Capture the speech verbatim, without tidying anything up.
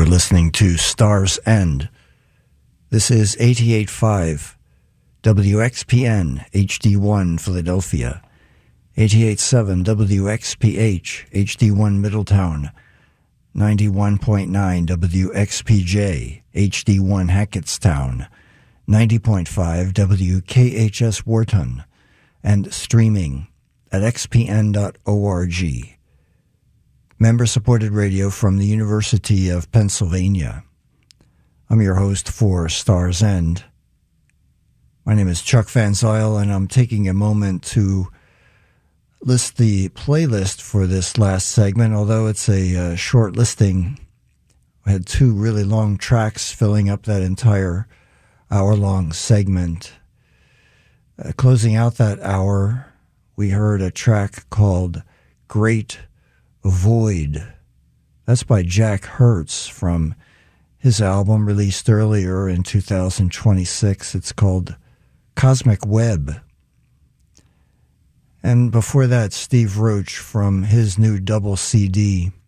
listening to Star's End. This is eighty-eight point five W X P N H D one Philadelphia, eighty-eight point seven W X P H H D one Middletown, ninety-one point nine W X P J H D one Hackettstown, ninety point five W K H S Wharton, and streaming at x p n dot org. Member-supported radio from the University of Pennsylvania. I'm your host for Star's End. My name is Chuck Van Zyl, and I'm taking a moment to list the playlist for this last segment, although it's a uh, short listing. I had two really long tracks filling up that entire hour-long segment. Uh, closing out that hour, we heard a track called Great Void. That's by Jack Hertz from his album released earlier in two thousand twenty-six. It's called Cosmic Web. And before that, Steve Roach from his new double C D,